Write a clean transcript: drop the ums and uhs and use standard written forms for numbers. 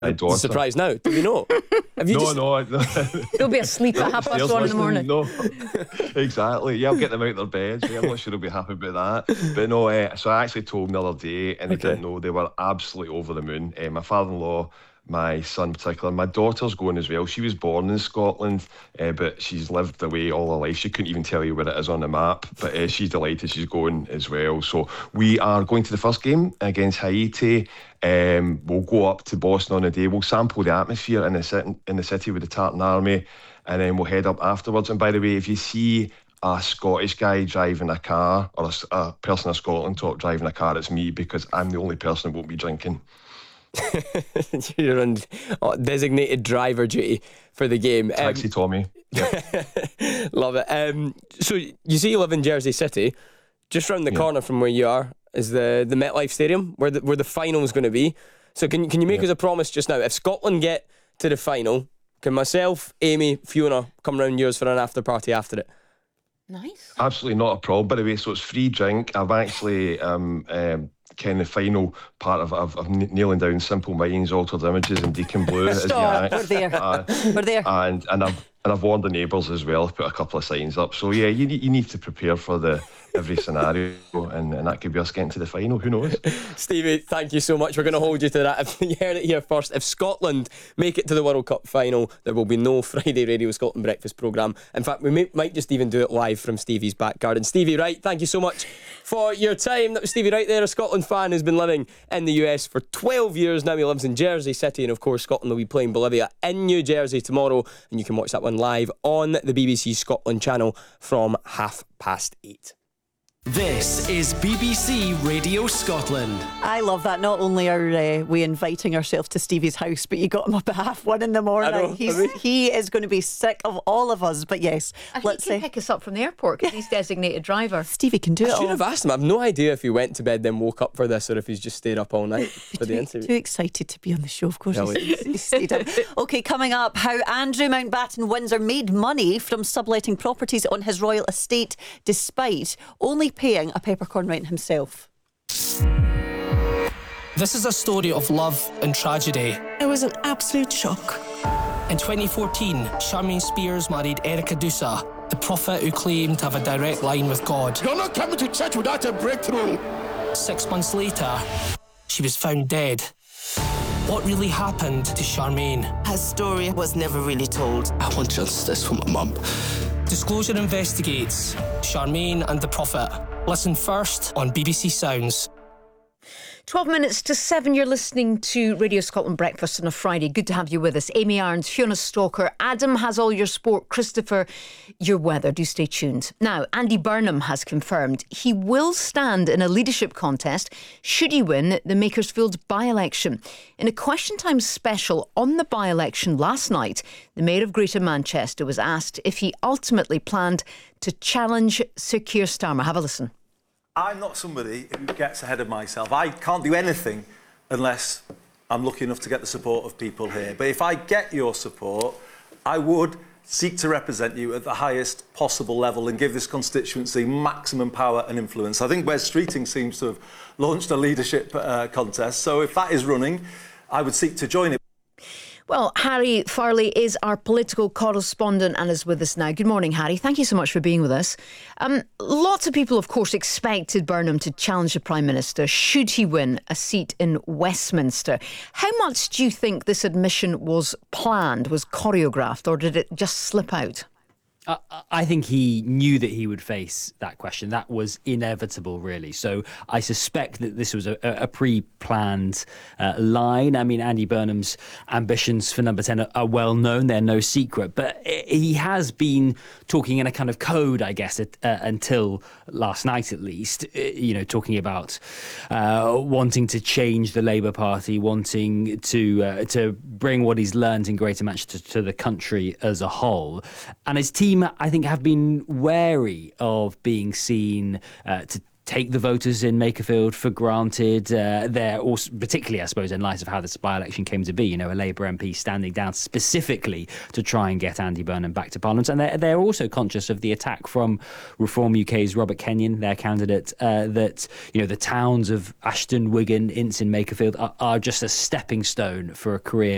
my daughter. Surprised now? Do we know? Have you No. They'll be asleep at 1:30 in the morning. No, exactly. Yeah, I'll get them out of their beds. I'm not sure they'll be happy about that. But no, so I actually told them the other day, and they didn't know. They were absolutely over the moon. My father-in-law, my son in particular, my daughter's going as well. She was born in Scotland, but she's lived away all her life. She couldn't even tell you where it is on the map, but she's delighted she's going as well. So we are going to the first game against Haiti. We'll go up to Boston on the day. We'll sample the atmosphere in the city with the Tartan Army, and then we'll head up afterwards. And by the way, if you see a Scottish guy driving a car, or a person of Scotland driving a car, it's me, because I'm the only person who won't be drinking. You're on designated driver duty for the game. Taxi Tommy. Yep. Love it. So you see you live in Jersey City. Just round the corner from where you are is the MetLife Stadium where the final is going to be. So can you make us a promise just now? If Scotland get to the final, can myself, Amy, Fiona come round yours for an after party after it? Nice. Absolutely not a problem. By the way, so it's free drink. I've actually the final part of nailing down Simple Minds, Altered Images, and Deacon Blue is the act. We're there. We're there. And I've warned the neighbours as well. I've put a couple of signs up. So yeah, you need to prepare for every scenario, and that could be us getting to the final. Who knows? Stevie, thank you so much. We're going to hold you to that. You heard it here first. If Scotland make it to the World Cup final, there will be no Friday Radio Scotland breakfast programme. In fact, we might just even do it live from Stevie's back garden. Stevie Wright, thank you so much for your time. That was Stevie Wright there, a Scotland fan who's been living in the US for 12 years now. He lives in Jersey City, and of course Scotland will be playing Bolivia in New Jersey tomorrow, and you can watch that one live on the BBC Scotland channel from 8:30. This is BBC Radio Scotland. I love that. Not only are we inviting ourselves to Stevie's house, but you got him up at 1:30 in the morning. I know. He is going to be sick of all of us. But yes, let's say pick us up from the airport because he's designated driver. Stevie can do it. I should have asked him. I've no idea if he went to bed then woke up for this, or if he's just stayed up all night for the interview. Too excited to be on the show, of course. He stayed up. Okay, coming up, how Andrew Mountbatten Windsor made money from subletting properties on his royal estate, despite only paying a peppercorn rent himself. This is a story of love and tragedy. It was an absolute shock. In 2014, Charmaine Spears married Erica Dusa, the prophet who claimed to have a direct line with God. You're not coming to church without a breakthrough. 6 months later, she was found dead. What really happened to Charmaine? Her story was never really told. I want justice for my mum. Disclosure investigates Charmaine and the prophet. Listen first on BBC Sounds. 12 minutes to 7, you're listening to Radio Scotland Breakfast on a Friday. Good to have you with us. Amy Irons, Fiona Stalker, Adam has all your sport, Christopher, your weather. Do stay tuned. Now, Andy Burnham has confirmed he will stand in a leadership contest should he win the Makersfield by-election. In a Question Time special on the by-election last night, the Mayor of Greater Manchester was asked if he ultimately planned to challenge Sir Keir Starmer. Have a listen. I'm not somebody who gets ahead of myself. I can't do anything unless I'm lucky enough to get the support of people here. But if I get your support, I would seek to represent you at the highest possible level and give this constituency maximum power and influence. I think Wes Streeting seems to have launched a leadership contest. So if that is running, I would seek to join it. Well, Harry Farley is our political correspondent and is with us now. Good morning, Harry. Thank you so much for being with us. Lots of people, of course, expected Burnham to challenge the Prime Minister should he win a seat in Westminster. How much do you think this admission was planned, was choreographed, or did it just slip out? I think he knew that he would face that question. That was inevitable, really. So I suspect that this was a pre-planned line. I mean, Andy Burnham's ambitions for number 10 are well known. They're no secret. But he has been talking in a kind of code, I guess, until last night at least, talking about wanting to change the Labour Party, wanting to bring what he's learned in Greater Manchester to the country as a whole. And his team, I think, have been wary of being seen to take the voters in Makerfield for granted. They're also, particularly, I suppose, in light of how this by-election came to be, a Labour MP standing down specifically to try and get Andy Burnham back to Parliament. And they're also conscious of the attack from Reform UK's Robert Kenyon, their candidate, that, the towns of Ashton, Wigan, Ince and Makerfield are just a stepping stone for a career